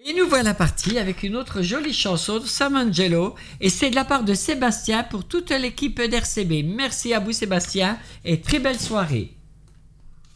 Et nous voilà partis avec une autre jolie chanson de Sam Angelo. Et c'est de la part de Sébastien pour toute l'équipe d'RCB. Merci à vous Sébastien et très belle soirée.